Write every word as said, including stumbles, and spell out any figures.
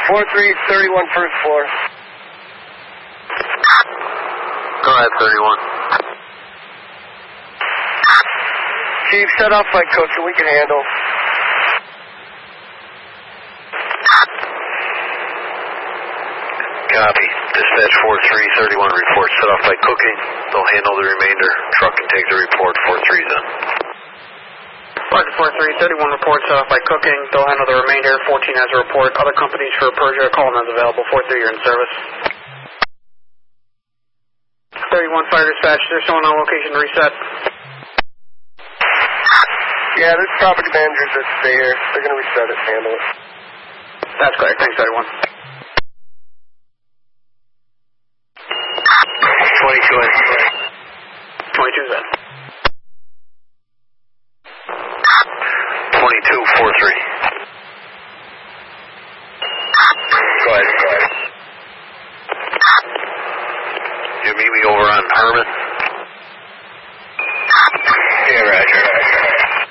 four three, thirty-one first floor. Go ahead, thirty-one. Chief, shut off by cooking. We can handle. Copy. Dispatch four three, thirty-one report. Set off by cooking. They'll handle the remainder. Truck can take the report. four three's in. Roger four three, thirty-one report. Set off by cooking. They'll handle the remainder. fourteen has a report. Other companies for Persia, call them as available. four three, you're in service. thirty-one fire dispatch. There's someone on location to reset. Yeah, there's property managers that stay here. They're going to reset it and handle it. That's correct. Thanks, thirty-one. twenty-two in. twenty-two's in. twenty-two, four three. Go ahead, go ahead. You meet me over on Herman?